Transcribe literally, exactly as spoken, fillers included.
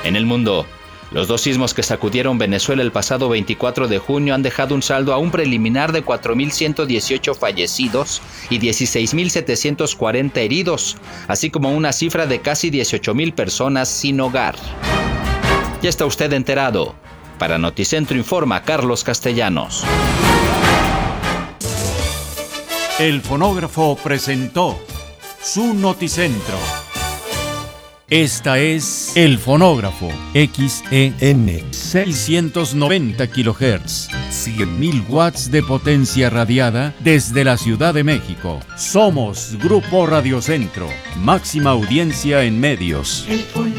En el mundo, los dos sismos que sacudieron Venezuela el pasado veinticuatro de junio han dejado un saldo aún preliminar de cuatro mil ciento dieciocho fallecidos y dieciséis mil setecientos cuarenta heridos, así como una cifra de casi dieciocho mil personas sin hogar. Ya está usted enterado. Para Noticentro informa Carlos Castellanos. El fonógrafo presentó su Noticentro. Esta es El Fonógrafo, X E N, seiscientos noventa kilohertz, cien mil watts de potencia radiada desde la Ciudad de México. Somos Grupo Radio Centro, máxima audiencia en medios.